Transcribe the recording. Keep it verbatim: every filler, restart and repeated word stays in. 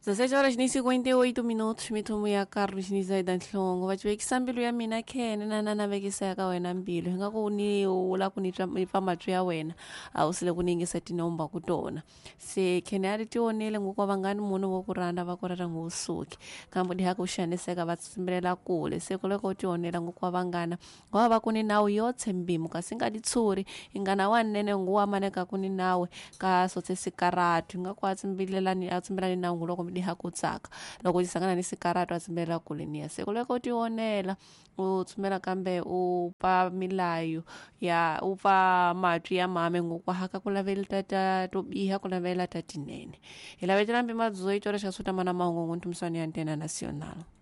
dezessete horas nem cinquenta e oito minutos mithumu ya Carlos Nizaida Nhlongo vachivekisa mbilu ya mina khene na nanavekisa ka wena mbilu hinga ku ni ula ku ni pfa matwi ya wena a u sile ku ningisa tinomba ku tona se khene ari tionele ngoko vangani munhu vo kuranda va korata ngusuki kambe diha ku xaniseka va tsimbelela kule se kule ko tionela ngoko vangana wa va ku ni nawu yo tshembimu kasi nga ditshuri ingana wa nene nguwa maneka ku ni nawe ka sotse sikaratu nga kwa tsimbilelani a tsimbelani na nguloko diha ku tsaka loko disangana ni sikaratu a tsimbelela kule ni se kule ko tionela u tsumela kambe u pa milayo ya u pa matwi ya mame ngoko haka ku lavela tata to biha ku lavela tatinene ila vetela mbi madzo itore xa suta mana mahungu ntumsani ya antena nacional.